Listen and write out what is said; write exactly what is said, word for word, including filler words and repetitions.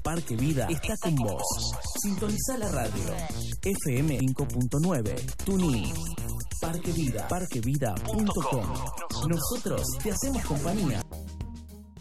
Parque Vida está con vos. Sintoniza la radio. F M cinco punto nueve. TuneIn. Parque Vida. parque vida punto com. Nosotros te hacemos compañía.